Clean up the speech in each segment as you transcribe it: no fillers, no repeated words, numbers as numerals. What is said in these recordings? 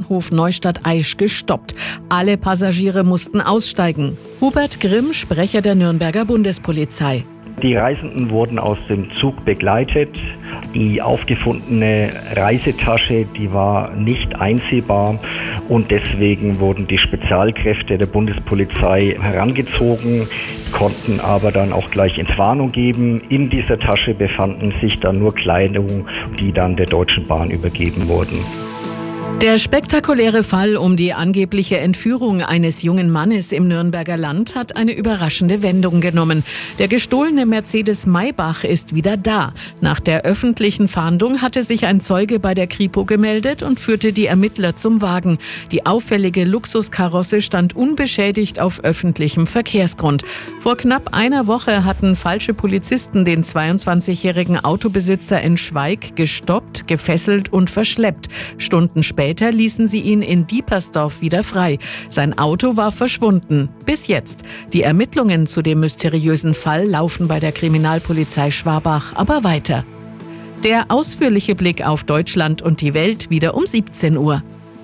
Bahnhof Neustadt-Aisch gestoppt. Alle Passagiere mussten aussteigen. Hubert Grimm, Sprecher der Nürnberger Bundespolizei. Die Reisenden wurden aus dem Zug begleitet. Die aufgefundene Reisetasche, die war nicht einsehbar und deswegen wurden die Spezialkräfte der Bundespolizei herangezogen, konnten aber dann auch gleich Entwarnung geben. In dieser Tasche befanden sich dann nur Kleidung, die dann der Deutschen Bahn übergeben wurden. Der spektakuläre Fall um die angebliche Entführung eines jungen Mannes im Nürnberger Land hat eine überraschende Wendung genommen. Der gestohlene Mercedes Maybach ist wieder da. Nach der öffentlichen Fahndung hatte sich ein Zeuge bei der Kripo gemeldet und führte die Ermittler zum Wagen. Die auffällige Luxuskarosse stand unbeschädigt auf öffentlichem Verkehrsgrund. Vor knapp einer Woche hatten falsche Polizisten den 22-jährigen Autobesitzer in Schweig gestoppt, gefesselt und verschleppt. Stunden später ließen sie ihn in Diepersdorf wieder frei. Sein Auto war verschwunden. Bis jetzt. Die Ermittlungen zu dem mysteriösen Fall laufen bei der Kriminalpolizei Schwabach aber weiter. Der ausführliche Blick auf Deutschland und die Welt wieder um 17 Uhr.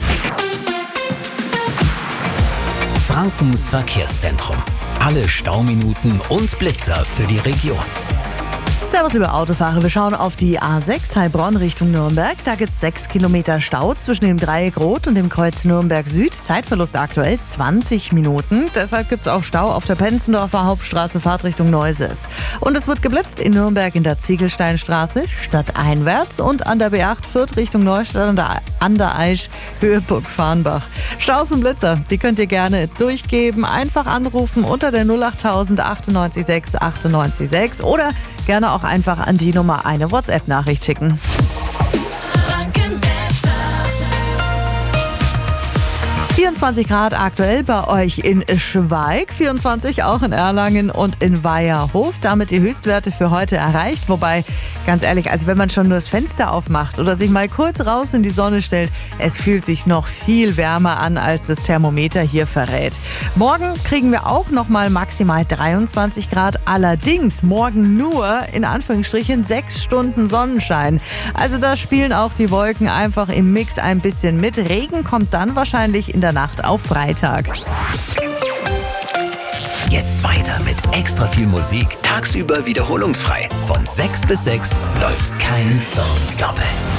Frankens Verkehrszentrum. Alle Stauminuten und Blitzer für die Region. Servus, liebe Autofahrer. Wir schauen auf die A6 Heilbronn Richtung Nürnberg. Da gibt es 6 Kilometer Stau zwischen dem Dreieck Rot und dem Kreuz Nürnberg Süd. Zeitverlust aktuell 20 Minuten. Deshalb gibt es auch Stau auf der Penzendorfer Hauptstraße Fahrtrichtung Neuses. Und es wird geblitzt in Nürnberg in der Ziegelsteinstraße stadteinwärts und an der B8 Fürth Richtung Neustadt an der Aisch Höhe Burg Farnbach. Staus und Blitzer, die könnt ihr gerne durchgeben. Einfach anrufen unter der 08000 98 6 98 6 oder gerne auch einfach an die Nummer eine WhatsApp-Nachricht schicken. 24 Grad aktuell bei euch in Schweig, 24 auch in Erlangen und in Weiherhof. Damit die Höchstwerte für heute erreicht. Wobei, ganz ehrlich, also wenn man schon nur das Fenster aufmacht oder sich mal kurz raus in die Sonne stellt, es fühlt sich noch viel wärmer an, als das Thermometer hier verrät. Morgen kriegen wir auch noch mal maximal 23 Grad. Allerdings morgen nur, in Anführungsstrichen, 6 Stunden Sonnenschein. Also da spielen auch die Wolken einfach im Mix ein bisschen mit. Regen kommt dann wahrscheinlich in der Nacht auf Freitag. Jetzt weiter mit extra viel Musik. Tagsüber wiederholungsfrei. Von 6 bis 6 läuft kein Song doppelt.